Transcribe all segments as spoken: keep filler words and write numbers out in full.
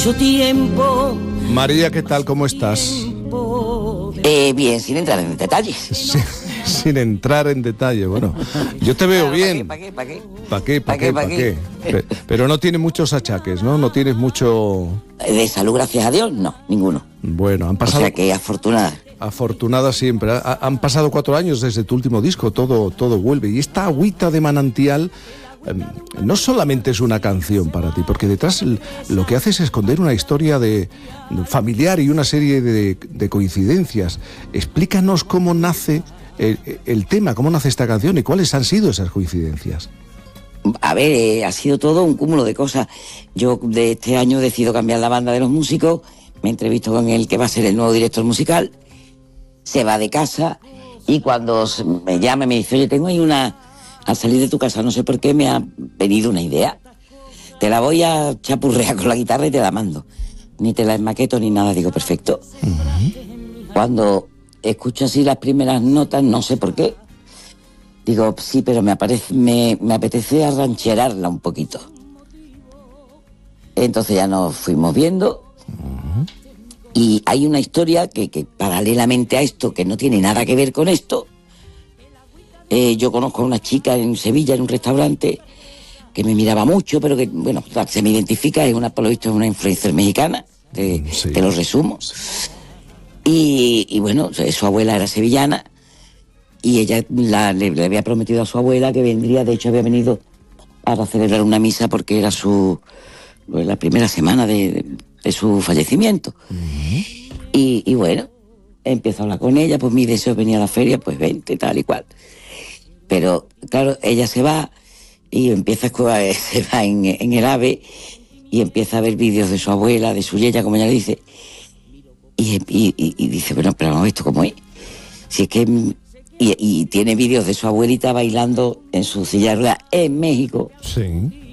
Mucho tiempo. María, ¿qué tal? ¿Cómo estás? Eh, bien, sin entrar en detalles. Sí, sin entrar en detalle, bueno, yo te veo Claro, bien. ¿Para qué? ¿Para qué? ¿Para qué? ¿Para qué? ¿Pa' ¿Para qué? qué? Pe- Pero no tienes muchos achaques, ¿no? No tienes mucho... De salud, gracias a Dios, no, ninguno. Bueno, han O pasado... sea que afortunada. Afortunada siempre. Ha- Han pasado cuatro años desde tu último disco, todo, todo vuelve. Y esta agüita de manantial eh, no solamente es una canción para ti, porque detrás el- lo que hace es esconder una historia de, de familiar y una serie de, de coincidencias. Explícanos cómo nace el, el tema, cómo nace esta canción y cuáles han sido esas coincidencias. A ver, eh, ha sido todo un cúmulo de cosas. Yo de este año decido cambiar la banda de los músicos, me entrevisto con el que va a ser el nuevo director musical, se va de casa y cuando se- me llama me dice, oye, tengo ahí una... Al salir de tu casa, no sé por qué, me ha venido una idea. Te la voy a chapurrear con la guitarra y te la mando. Ni te la maqueto ni nada, digo, perfecto. Cuando escucho así las primeras notas, no sé por qué, digo, sí, pero me, aparece, me, me apetece arrancherarla un poquito. Entonces ya nos fuimos viendo. Y hay una historia que, que paralelamente a esto, que no tiene nada que ver con esto, eh, yo conozco a una chica en Sevilla, en un restaurante, que me miraba mucho, pero que, bueno, se me identifica, es una, por lo visto, es una influencer mexicana, te, Sí. te lo resumo. Y, y bueno, su abuela era sevillana, y ella la- le, le había prometido a su abuela que vendría, de hecho había venido para celebrar una misa porque era su la primera semana de, de su fallecimiento. y, y bueno, empiezo a hablar con ella, pues mi deseo es venir a la feria, pues vente, tal y cual. Pero claro, ella se va y empieza a escu- se va en, en el AVE y empieza a ver vídeos de su abuela, de su yaya, como ella le dice, y, y, y- y dice, bueno, pero vamos, ¿esto cómo es? Si es que... Y, y tiene vídeos de su abuelita bailando en su silla de ruedas en México, Sí.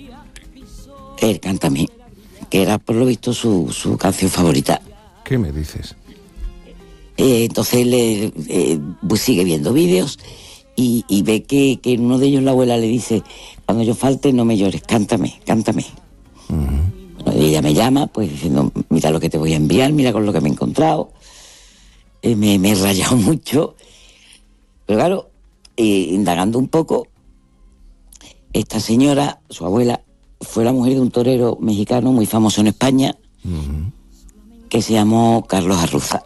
el Cántame, que era por lo visto su, su canción favorita. ¿Qué me dices? Eh, entonces le eh, pues sigue viendo vídeos y, y ve que, que en uno de ellos la abuela le dice, cuando yo falte no me llores, cántame, cántame. Bueno, y ella me llama pues diciendo, mira lo que te voy a enviar, mira con lo que me he encontrado. Eh, me, me he rayado mucho, pero claro, eh, indagando un poco, esta señora, su abuela, fue la mujer de un torero mexicano muy famoso en España, que se llamó Carlos Arruza.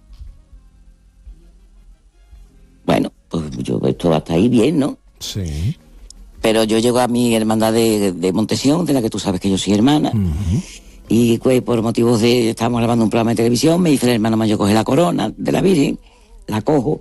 Bueno, pues yo, esto hasta ahí bien, ¿no? Sí. Pero yo llego a mi hermandad de, de Montesión, de la que tú sabes que yo soy hermana, y pues, por motivos de... Estábamos grabando un programa de televisión, me dice el hermano mayor, coge la corona de la Virgen, la cojo,